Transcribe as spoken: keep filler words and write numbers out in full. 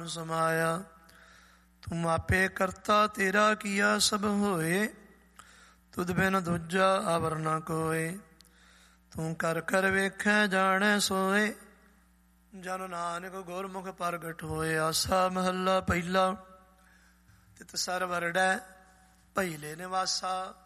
ਨਾਮ ਸਮਾਇਆ। ਤੂੰ ਆਪੇ ਕਰਤਾ ਤੇਰਾ ਕੀਆ ਸਭ ਹੋਏ, ਤੁਧ ਬਿਨ ਦੂਜਾ ਅਵਰ ਨ ਕੋਇ। ਤੂੰ ਕਰ ਕਰ ਵੇਖੈ ਜਾਣੈ ਸੋਏ, ਜਨ ਨਾਨਕ ਗੁਰਮੁਖ ਪ੍ਰਗਟ ਹੋਏ। ਆਸਾ ਮਹੱਲਾ ਪਹਿਲਾ। ਤਿਤ ਸਰ ਵਰੜੈ ਪਹਿਲੇ ਨਿਵਾਸਾ,